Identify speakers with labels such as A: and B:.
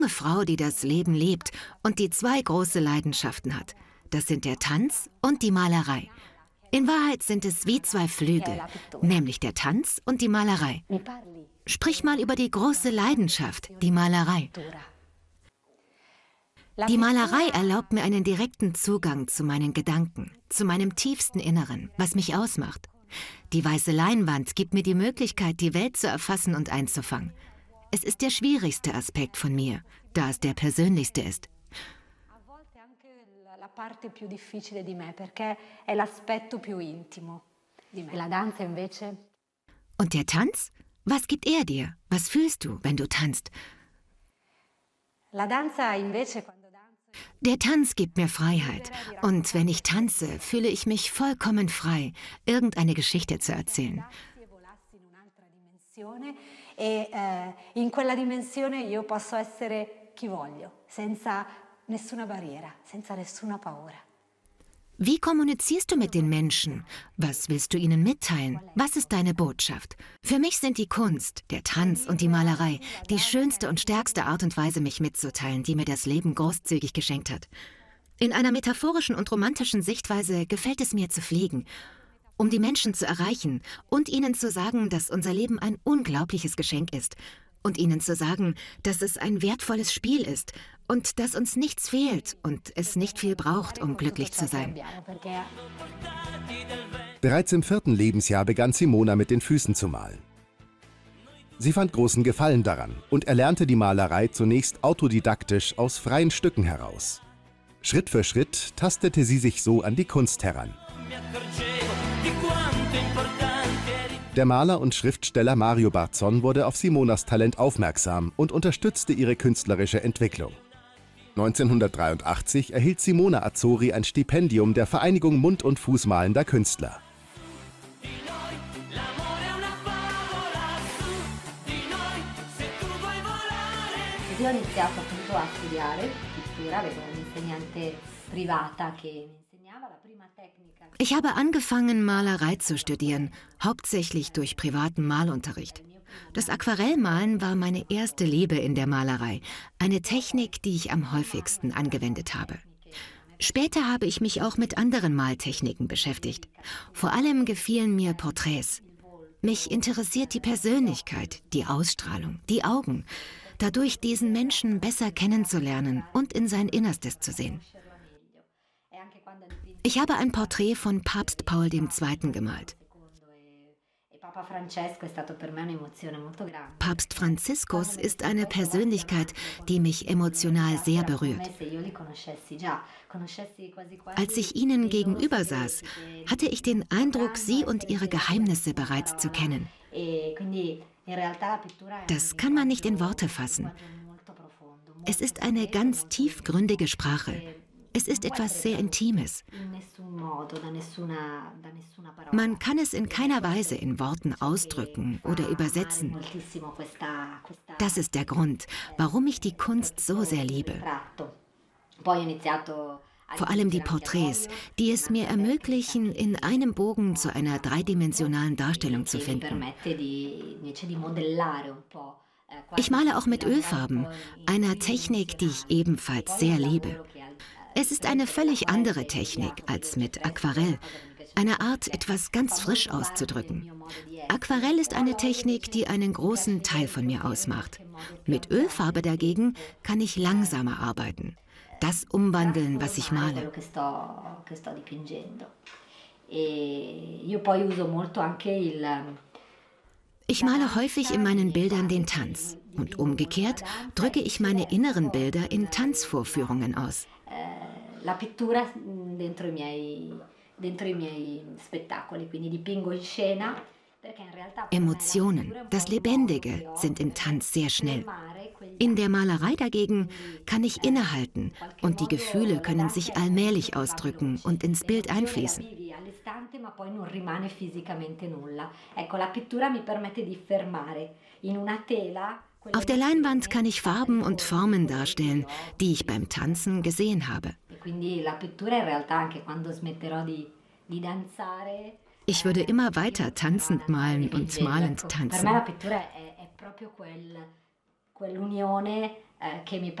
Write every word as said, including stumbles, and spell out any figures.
A: junge Frau, die das Leben lebt und die zwei große Leidenschaften hat. Das sind der Tanz und die Malerei. In Wahrheit sind es wie zwei Flügel, nämlich der Tanz und die Malerei. Sprich mal über die große Leidenschaft, die Malerei. Die Malerei erlaubt mir einen direkten Zugang zu meinen Gedanken, zu meinem tiefsten Inneren, was mich ausmacht. Die weiße Leinwand gibt mir die Möglichkeit, die Welt zu erfassen und einzufangen. Es ist der schwierigste Aspekt von mir, da es der persönlichste ist. Und der Tanz? Was gibt er dir? Was fühlst du, wenn du tanzt? Der Tanz gibt mir Freiheit. Und wenn ich tanze, fühle ich mich vollkommen frei, irgendeine Geschichte zu erzählen.
B: E in quella dimensione io posso essere chi voglio, senza nessuna barriera, senza nessuna paura.
A: Wie kommunizierst du mit den Menschen? Was willst du ihnen mitteilen? Was ist deine Botschaft? Für mich sind die Kunst, der Tanz und die Malerei die schönste und stärkste Art und Weise, mich mitzuteilen, die mir das Leben großzügig geschenkt hat. In einer metaphorischen und romantischen Sichtweise gefällt es mir zu fliegen, um die Menschen zu erreichen und ihnen zu sagen, dass unser Leben ein unglaubliches Geschenk ist und ihnen zu sagen, dass es ein wertvolles Spiel ist und dass uns nichts fehlt und es nicht viel braucht, um glücklich zu sein.
C: Bereits im vierten Lebensjahr begann Simona mit den Füßen zu malen. Sie fand großen Gefallen daran und erlernte die Malerei zunächst autodidaktisch aus freien Stücken heraus. Schritt für Schritt tastete sie sich so an die Kunst heran. Der Maler und Schriftsteller Mario Barzon wurde auf Simonas Talent aufmerksam und unterstützte ihre künstlerische Entwicklung. neunzehnhundertdreiundachtzig erhielt Simona Azzori ein Stipendium der Vereinigung Mund- und Fußmalender Künstler.
B: Io ho iniziato appunto a studiare pittura, avevo un'insegnante privata che mi insegnava la prima tecnica.
A: Ich habe angefangen, Malerei zu studieren, hauptsächlich durch privaten Malunterricht. Das Aquarellmalen war meine erste Liebe in der Malerei, eine Technik, die ich am häufigsten angewendet habe. Später habe ich mich auch mit anderen Maltechniken beschäftigt. Vor allem gefielen mir Porträts. Mich interessiert die Persönlichkeit, die Ausstrahlung, die Augen, dadurch diesen Menschen besser kennenzulernen und in sein Innerstes zu sehen. Ich habe ein Porträt von Papst Paul der Zweite gemalt. Papst Franziskus ist eine Persönlichkeit, die mich emotional sehr berührt. Als ich ihnen gegenüber saß, hatte ich den Eindruck, sie und ihre Geheimnisse bereits zu kennen. Das kann man nicht in Worte fassen. Es ist eine ganz tiefgründige Sprache. Es ist etwas sehr Intimes. Man kann es in keiner Weise in Worten ausdrücken oder übersetzen. Das ist der Grund, warum ich die Kunst so sehr liebe. Vor allem die Porträts, die es mir ermöglichen, in einem Bogen zu einer dreidimensionalen Darstellung zu finden. Ich male auch mit Ölfarben, einer Technik, die ich ebenfalls sehr liebe. Es ist eine völlig andere Technik als mit Aquarell, eine Art, etwas ganz frisch auszudrücken. Aquarell ist eine Technik, die einen großen Teil von mir ausmacht. Mit Ölfarbe dagegen kann ich langsamer arbeiten. Das umwandeln, was ich male. Ich male häufig in meinen Bildern den Tanz und umgekehrt drücke ich meine inneren Bilder in Tanzvorführungen aus.
B: La pittura dentro i miei, dentro i miei spettacoli, quindi dipingo in scena.
A: Emotionen, das Lebendige, sind im Tanz sehr schnell. In der Malerei dagegen kann ich innehalten und die Gefühle können sich allmählich ausdrücken und ins Bild einfließen. Auf der Leinwand kann ich Farben und Formen darstellen, die ich beim Tanzen gesehen habe. Ich würde immer weiter tanzend malen und malend tanzen.
B: eh, che mi